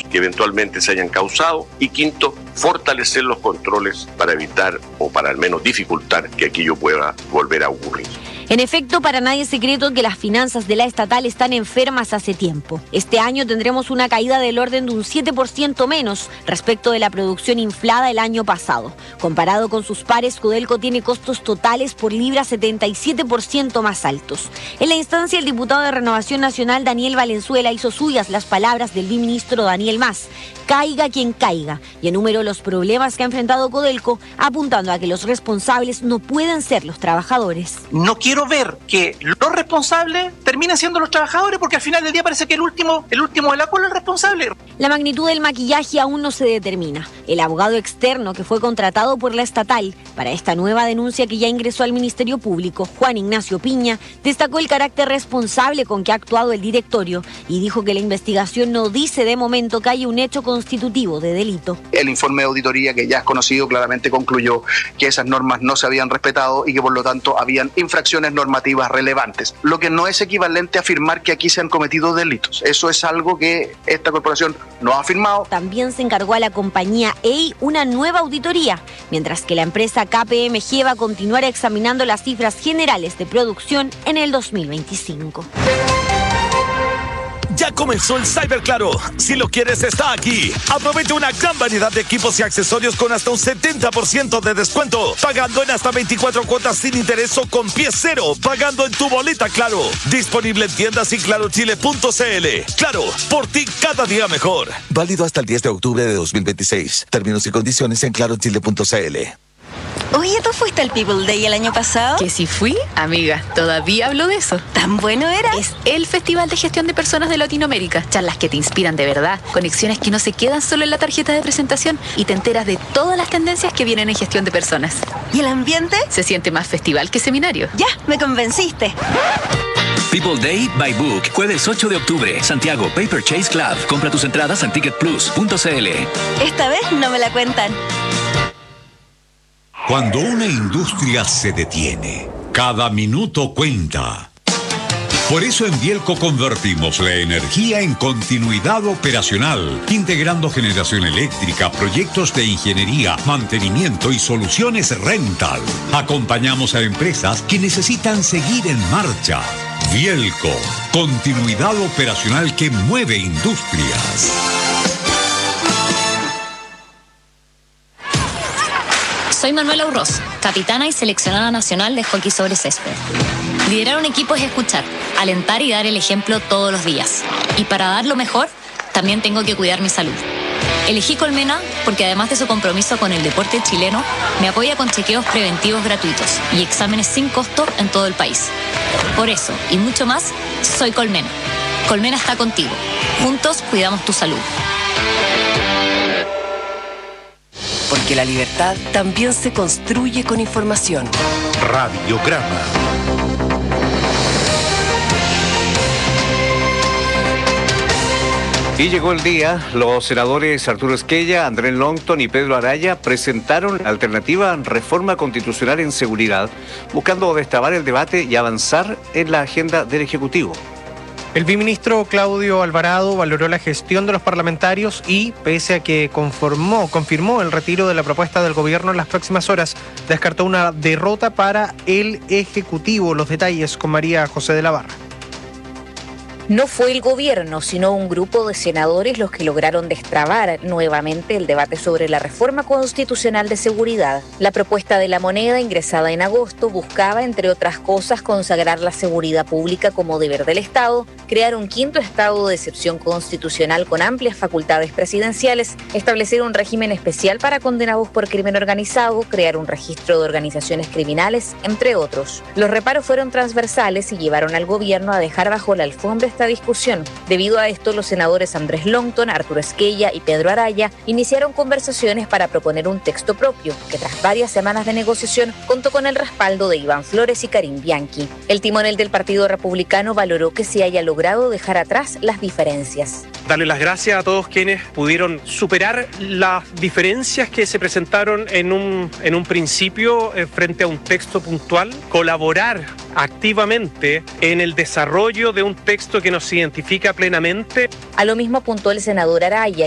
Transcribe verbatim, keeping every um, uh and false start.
que eventualmente se hayan causado. Y quinto, fortalecer los controles para evitar o para al menos dificultar que aquello pueda volver a ocurrir. En efecto, para nadie es secreto que las finanzas de la estatal están enfermas hace tiempo. Este año tendremos una caída del orden de un siete por ciento menos respecto de la producción inflada el año pasado. Comparado con sus pares, Codelco tiene costos totales por libra setenta y siete por ciento más altos. En la instancia, el diputado de Renovación Nacional, Daniel Valenzuela, hizo suyas las palabras del biministro Daniel Mas. Caiga quien caiga, y enumero los problemas que ha enfrentado Codelco, apuntando a que los responsables no pueden ser los trabajadores. No quiero ver que los responsables terminen siendo los trabajadores, porque al final del día parece que el último, el último de la cola es el responsable. La magnitud del maquillaje aún no se determina. El abogado externo que fue contratado por la estatal para esta nueva denuncia que ya ingresó al Ministerio Público, Juan Ignacio Piña, destacó el carácter responsable con que ha actuado el directorio y dijo que la investigación no dice de momento que haya un hecho constitutivo de delito. El informe de auditoría que ya es conocido claramente concluyó que esas normas no se habían respetado y que por lo tanto habían infracciones normativas relevantes, lo que no es equivalente a afirmar que aquí se han cometido delitos. Eso es algo que esta corporación no ha afirmado. También se encargó a la compañía E I una nueva auditoría, mientras que la empresa K P M G va a continuar examinando las cifras generales de producción en el dos mil veinticinco. Ya comenzó el Cyber Claro. Si lo quieres, está aquí. Aprovecha una gran variedad de equipos y accesorios con hasta un setenta por ciento de descuento. Pagando en hasta veinticuatro cuotas sin interés o con pie cero. Pagando en tu boleta Claro. Disponible en tiendas y claro chile punto c l. Claro, por ti cada día mejor. Válido hasta el diez de octubre de dos mil veintiséis. Términos y condiciones en claro chile punto c l. Oye, ¿tú fuiste al People Day el año pasado? Que si fui, amiga, todavía hablo de eso. ¿Tan bueno era? Es el Festival de Gestión de Personas de Latinoamérica. Charlas que te inspiran de verdad, conexiones que no se quedan solo en la tarjeta de presentación y te enteras de todas las tendencias que vienen en gestión de personas. ¿Y el ambiente? Se siente más festival que seminario. Ya, me convenciste. People Day by Book, jueves ocho de octubre, Santiago Paper Chase Club. Compra tus entradas en ticket plus punto c l. Esta vez no me la cuentan. Cuando una industria se detiene, cada minuto cuenta. Por eso en Bielco convertimos la energía en continuidad operacional, integrando generación eléctrica, proyectos de ingeniería, mantenimiento y soluciones rental. Acompañamos a empresas que necesitan seguir en marcha. Bielco, continuidad operacional que mueve industrias. Soy Manuela Urroz, capitana y seleccionada nacional de hockey sobre césped. Liderar un equipo es escuchar, alentar y dar el ejemplo todos los días. Y para dar lo mejor, también tengo que cuidar mi salud. Elegí Colmena porque además de su compromiso con el deporte chileno, me apoya con chequeos preventivos gratuitos y exámenes sin costo en todo el país. Por eso, y mucho más, soy Colmena. Colmena está contigo. Juntos cuidamos tu salud. Porque la libertad también se construye con información. Radiograma. Y llegó el día, los senadores Arturo Esquella, Andrés Longton y Pedro Araya presentaron alternativa reforma constitucional en seguridad, buscando destrabar el debate y avanzar en la agenda del Ejecutivo. El viceministro Claudio Alvarado valoró la gestión de los parlamentarios y, pese a que conformó, confirmó el retiro de la propuesta del gobierno en las próximas horas, descartó una derrota para el Ejecutivo. Los detalles con María José de la Barra. No fue el gobierno, sino un grupo de senadores los que lograron destrabar nuevamente el debate sobre la reforma constitucional de seguridad. La propuesta de la moneda, ingresada en agosto, buscaba, entre otras cosas, consagrar la seguridad pública como deber del Estado, crear un quinto estado de excepción constitucional con amplias facultades presidenciales, establecer un régimen especial para condenados por crimen organizado, crear un registro de organizaciones criminales, entre otros. Los reparos fueron transversales y llevaron al gobierno a dejar bajo la alfombra esta discusión. Debido a esto, los senadores Andrés Longton, Arturo Esquella y Pedro Araya iniciaron conversaciones para proponer un texto propio, que tras varias semanas de negociación contó con el respaldo de Iván Flores y Karim Bianchi. El timonel del Partido Republicano valoró que se haya logrado dejar atrás las diferencias. Darle las gracias a todos quienes pudieron superar las diferencias que se presentaron en un, en un principio eh, frente a un texto puntual, colaborar activamente en el desarrollo de un texto que nos identifica plenamente. A lo mismo apuntó el senador Araya,